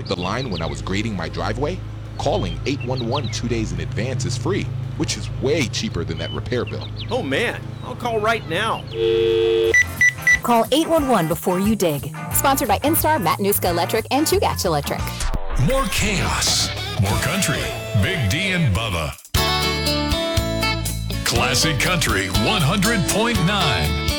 skipped the line when I was grading my driveway, calling 811 2 days in advance is free, which is way cheaper than that repair bill. Oh man, I'll call right now. Call 811 before you dig. Sponsored by Instar, Matanuska Electric, and Chugach Electric. More chaos, more country. Big D and Bubba. Classic Country 100.9.